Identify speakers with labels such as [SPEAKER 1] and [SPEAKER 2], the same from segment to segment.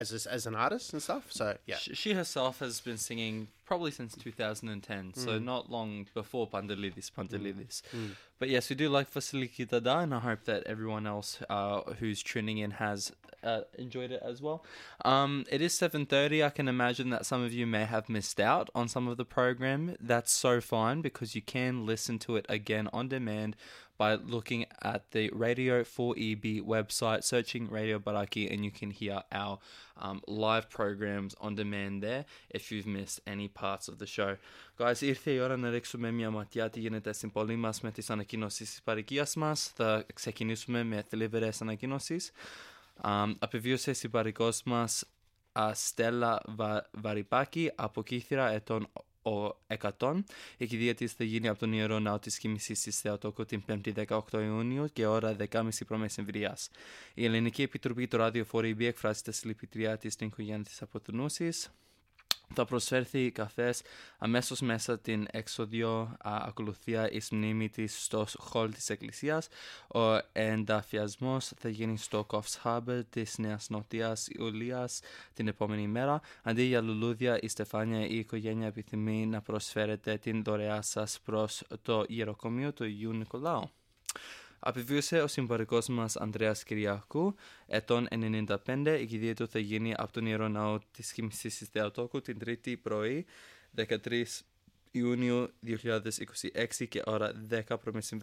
[SPEAKER 1] as an artist and stuff. So yeah,
[SPEAKER 2] She herself has been singing probably since 2010, so not long before Pandelidis. But yes, we do like Vasiliki Dada, and I hope that everyone else who's tuning in has enjoyed it as well. It is 7:30. I can imagine that some of you may have missed out on some of the program. That's so fine, because you can listen to it again on demand by looking at the Radio 4EB website, searching Radio Baraki, and you can hear our live programs on demand there if you've missed any parts of the show. Guys, ήρθε η ώρα να ρίξουμε μια ματιά τι γίνεται στην πόλη μας με τις ανακοινώσεις της παροικίας μας. Θα ξεκινήσουμε με θλιβερές ανακοινώσεις. Απεβίωσε στην παροικός μας Στέλλα Βαρυπάκη από Κύθυρα ετών 100. Η κηδεία της θα γίνει από τον Ιερό Ναό της Κοίμησης της Θεοτόκου την 5η 18 Ιουνίου και ώρα 10.30 π.μ. Η Ελληνική Επιτροπή του Ράδιο 4EB εκφράζει τα συλληπιτήριά της στην οικογένεια της Αποθνούσης. Θα προσφέρθει καφές αμέσως μέσα την εξόδιο ακολουθία εις μνήμη της στο χολ της Εκκλησίας. Ο ενταφιασμός θα γίνει στο Coffs Harbour της Νέας Νότιας Ιουλίας την επόμενη μέρα. Αντί για λουλούδια, η Στεφάνια η οικογένεια επιθυμεί να προσφέρετε την δωρεά σας προς το ιεροκομείο του Αγίου Νικολάου. Απεβίωσε ο συμπαρικός μας Ανδρέας Κυριάκου, ετών 95. Η κηδεία του θα γίνει από τον Ιερό Ναό της Κοίμησης της Θεοτόκου την 3η πρωί, 13 Ιουνίου 2026 και ώρα 10 π.μ.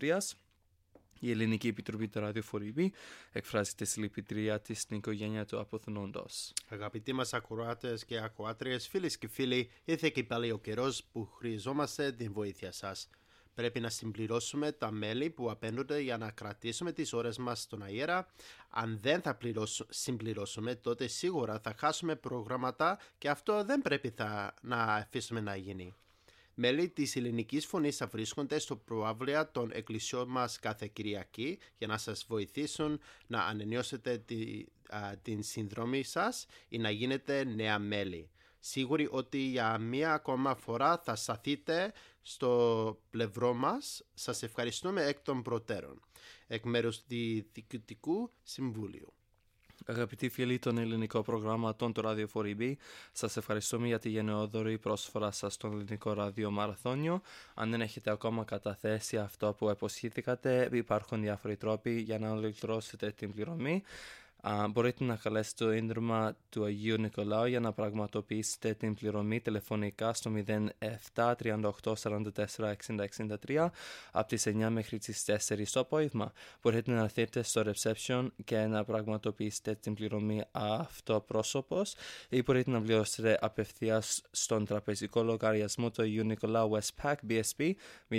[SPEAKER 2] Η Ελληνική Επιτροπή του Ράδιο 4EB εκφράζει τη συλληπιτήριά της στην οικογένεια του αποθνόντος.
[SPEAKER 1] Αγαπητοί μας ακροάτες και ακροάτριες, φίλες και φίλοι, ήρθε και πάλι ο καιρός που χρειαζόμαστε την βοήθεια σας. Πρέπει να συμπληρώσουμε τα μέλη που απένονται για να κρατήσουμε τις ώρες μας στον αέρα. Αν δεν θα συμπληρώσουμε, τότε σίγουρα θα χάσουμε προγράμματα και αυτό δεν πρέπει να αφήσουμε να γίνει. Μέλη της Ελληνικής Φωνής θα βρίσκονται στο προαύλια των εκκλησιών μας κάθε Κυριακή για να σας βοηθήσουν να ανανεώσετε την συνδρομή σας ή να γίνετε νέα μέλη. Σίγουροι ότι για μία ακόμα φορά θα σταθείτε στο πλευρό μας. Σας ευχαριστούμε εκ των προτέρων. Εκ μέρους του Διοικητικού Συμβούλιου.
[SPEAKER 2] Αγαπητοί φίλοι των ελληνικών προγραμμάτων του Radio 4EB, σας ευχαριστούμε για τη γενναιόδορη πρόσφορα σας στο ελληνικό ράδιο Μαραθώνιο. Αν δεν έχετε ακόμα καταθέσει αυτό που υποσχέθηκατε, υπάρχουν διάφοροι τρόποι για να ολοκληρώσετε την πληρωμή. Μπορείτε να καλέσετε το Ίδρυμα του Αγίου Νικολάου για να πραγματοποιήσετε την πληρωμή τηλεφωνικά στο 07 38 44 60 63 από τις 9 μέχρι τις 4 το απόγευμα. Μπορείτε να έρθετε στο reception και να πραγματοποιήσετε την πληρωμή αυτοπρόσωπος ή μπορείτε να πληρώσετε απευθείας στον τραπεζικό λογαριασμό του Αγίου Νικολάου Westpac BSP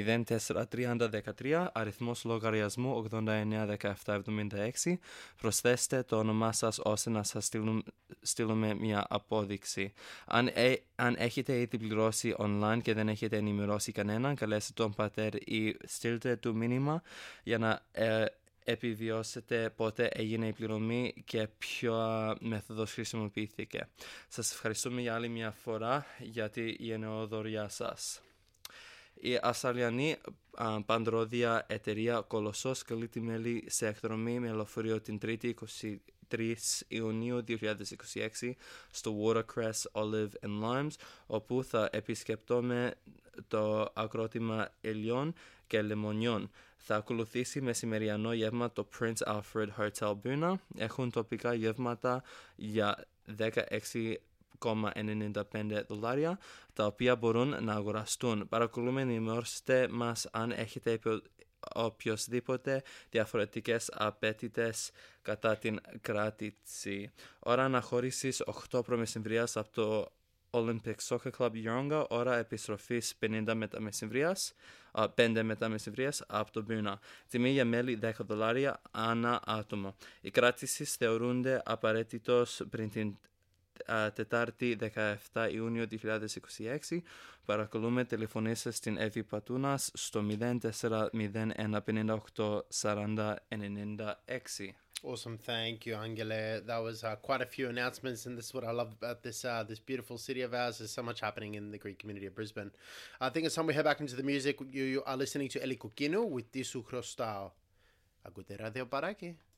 [SPEAKER 2] 043013 αριθμός λογαριασμού 89 17 76. Προσθέστε το όνομά σας ώστε να σας στείλουμε μια απόδειξη. Αν έχετε ήδη πληρώσει online και δεν έχετε ενημερώσει κανέναν, καλέστε τον πατέρ ή στείλτε του μήνυμα για να επιβιώσετε πότε έγινε η πληρωμή και ποια μέθοδος χρησιμοποιήθηκε. Σας ευχαριστούμε για άλλη μια φορά για τη γενναιοδωριά σας. Η Αυστραλιανή παντρόδια εταιρεία Κολοσσός καλεί τη μέλη σε εκδρομή με λεωφορείο την 3η 23 Ιουνίου 2026 στο Watercress, Olive and Limes, όπου θα επισκεπτούμε το αγρότημα ελιών και λεμονιών. Θα ακολουθήσει μεσημεριανό γεύμα το Prince Alfred Hotel Buna. Έχουν τοπικά γεύματα για 16,95 δολάρια, τα οποία μπορούν να αγοραστούν. Παρακολουθούμε, ενημερώστε μας αν έχετε οποιοσδήποτε διαφορετικές απαιτητές κατά την κράτηση. Ώρα αναχώρησης 8 π.μ. από το Olympic Soccer Club Yeronga, ώρα επιστροφής 5 μετά μεσημβρίας από το Buna. Τιμή για μέλη 10 δολάρια ανά άτομο. Οι κράτησεις θεωρούνται απαραίτητος πριν την Τετάρτη 17 Ιούνιο 2026. Παρακαλούμε, τηλεφωνήστε στην Εύη Πατούνας στο 0401 58 40 96.
[SPEAKER 1] Awesome, thank you, Angele. That was quite a few announcements, and this is what I love about this beautiful city of ours. There's so much happening in the Greek community of Brisbane. I think it's time we head back into the music. You are listening to Eli Kokinu with Tisu Krostao. Ακούτε Radio Baraki.